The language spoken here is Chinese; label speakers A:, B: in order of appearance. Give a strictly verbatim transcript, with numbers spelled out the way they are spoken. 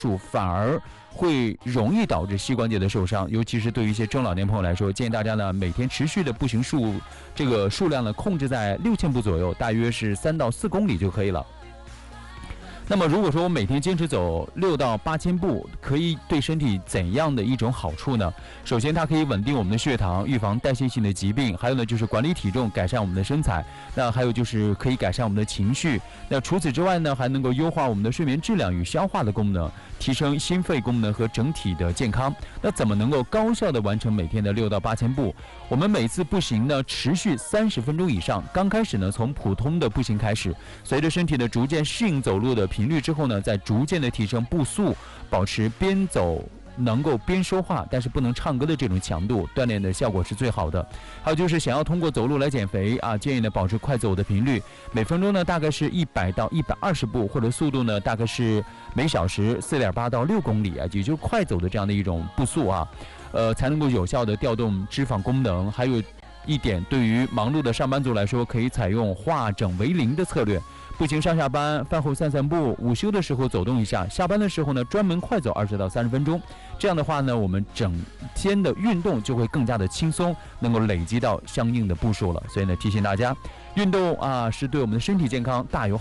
A: 数反而会容易导致膝关节的受伤，尤其是对于一些中老年朋友来说，建议大家呢每天持续的步行数这个数量呢控制在六千步左右，大约是三到四公里就可以了。那么如果说我每天坚持走六到八千步，可以对身体怎样的一种好处呢？首先，它可以稳定我们的血糖，预防代谢性的疾病；还有呢，就是管理体重，改善我们的身材。那还有就是可以改善我们的情绪。那除此之外呢，还能够优化我们的睡眠质量与消化的功能，提升心肺功能和整体的健康。那怎么能够高效的完成每天的六到八千步？我们每次步行呢，持续三十分钟以上。刚开始呢，从普通的步行开始，随着身体的逐渐适应走路的频率之后呢，再逐渐的提升步速，保持边走能够边说话，但是不能唱歌的这种强度，锻炼的效果是最好的。还有就是想要通过走路来减肥啊，建议呢保持快走的频率，每分钟呢大概是一百到一百二十步，或者速度呢大概是每小时四点八到六公里啊，也就是快走的这样的一种步速啊，呃，才能够有效的调动脂肪功能。还有一点，对于忙碌的上班族来说，可以采用化整为零的策略。步行上下班，饭后散散步，午休的时候走动一下，下班的时候呢专门快走二十到三十分钟。这样的话呢，我们整天的运动就会更加的轻松，能够累积到相应的步数了。所以呢，提醒大家，运动啊是对我们的身体健康大有